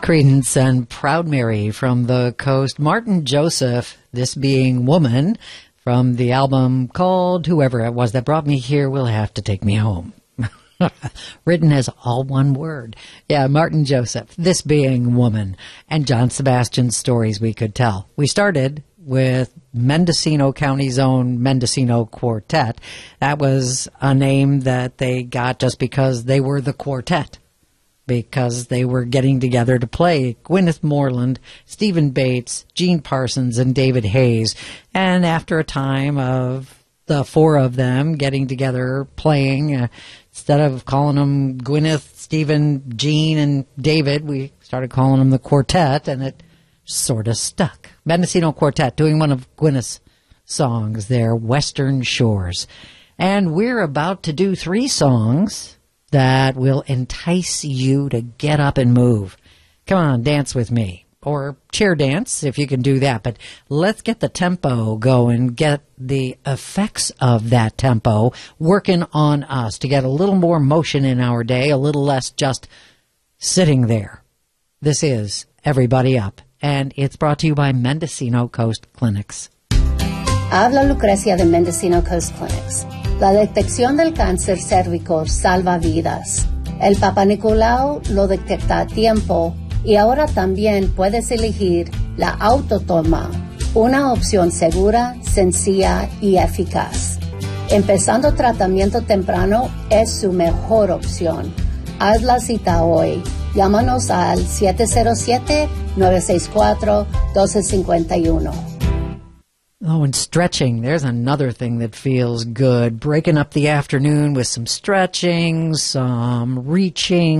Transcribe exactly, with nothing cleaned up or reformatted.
Creedence and Proud Mary from the coast. Martin Joseph, This Being Woman, from the album called Whoever It Was That Brought Me Here Will Have to Take Me Home. Written as all one word. Yeah, Martin Joseph, This Being Woman, and John Sebastian's Stories We Could Tell. We started with Mendocino County's own Mendocino Quartet. That was a name that they got just because they were the quartet, because they were getting together to play. Gwyneth Moreland, Stephen Bates, Gene Parsons, and David Hayes. And after a time of the four of them getting together playing, uh, instead of calling them Gwyneth, Stephen, Gene, and David, we started calling them the quartet, and it sort of stuck. Mendocino Quartet doing one of Gwyneth's songs, their Western Shores. And we're about to do three songs that will entice you to get up and move. Come on, dance with me. Or chair dance, if you can do that. But let's get the tempo going, get the effects of that tempo working on us to get a little more motion in our day, a little less just sitting there. This is Everybody Up, and it's brought to you by Mendocino Coast Clinics. Habla Lucrecia de Mendocino Coast Clinics. La detección del cáncer cérvico salva vidas. El Papa Nicolau lo detecta a tiempo y ahora también puedes elegir la autotoma, una opción segura, sencilla y eficaz. Empezando tratamiento temprano es su mejor opción. Haz la cita hoy. Llámanos al siete cero siete, nueve seis cuatro, uno dos cinco uno. Oh, and stretching. There's another thing that feels good. Breaking up the afternoon with some stretching, some reaching,